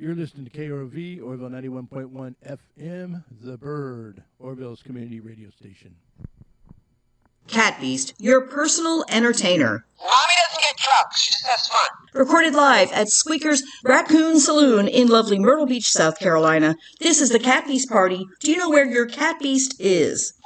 You're listening to KROV, Orville 91.1 FM, The Bird, Orville's community radio station. Cat Beast, your personal entertainer. Mommy doesn't get drunk. She just has fun. Recorded live at Squeaker's Raccoon Saloon in lovely Myrtle Beach, South Carolina. This is the Cat Beast Party. Do you know where your Cat Beast is?